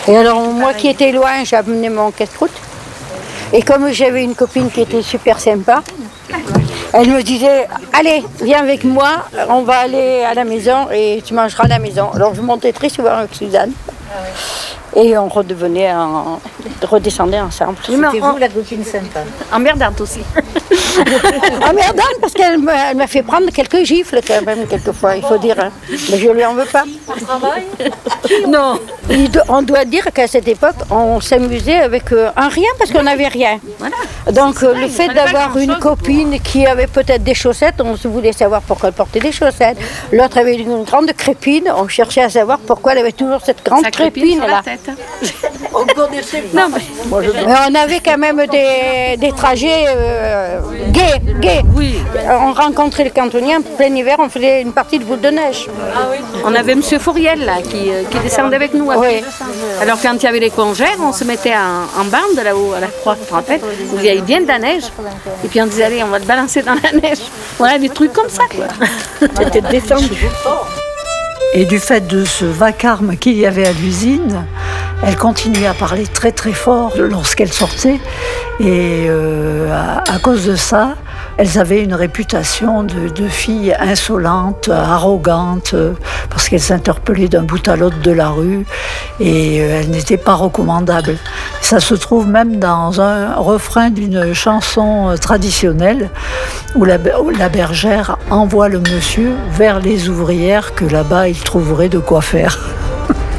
Et alors, moi qui étais loin, j'ai amené mon casse-croûte. Et comme j'avais une copine qui était super sympa, elle me disait, allez, viens avec moi, on va aller à la maison et tu mangeras à la maison. Alors je montais très souvent avec Suzanne. Et on redescendait ensemble. C'était vous la copine sympa. Emmerdante aussi. Emmerdante parce qu'elle m'a fait prendre quelques gifles quand même, quelquefois, il faut dire. Hein. Mais je lui en veux pas. Non. On doit dire qu'à cette époque, on s'amusait avec un rien parce qu'on n'avait rien. Voilà. Donc le fait d'avoir une copine qui avait peut-être des chaussettes, on voulait savoir pourquoi elle portait des chaussettes. L'autre avait une grande crépine, on cherchait à savoir pourquoi elle avait toujours cette grande crépine là. On connaissait pas. Mais on avait quand même des trajets gais. Oui. On rencontrait les cantonniers en plein hiver, on faisait une partie de boule de neige. On avait M. Fouriel là, qui descendait avec nous. Oui. Alors quand il y avait les congères, on se mettait en bande là-haut à la croix, tu te rappelles, où il y avait bien de la neige. Et puis on disait, allez, on va te balancer dans la neige. Voilà, des trucs comme ça, quoi. C'était descendu. Et du fait de ce vacarme qu'il y avait à l'usine, elle continuait à parler très très fort lorsqu'elle sortait. Et à cause de ça, elles avaient une réputation de filles insolentes, arrogantes, parce qu'elles s'interpellaient d'un bout à l'autre de la rue et elles n'étaient pas recommandables. Ça se trouve même dans un refrain d'une chanson traditionnelle où la bergère envoie le monsieur vers les ouvrières que là-bas il trouverait de quoi faire.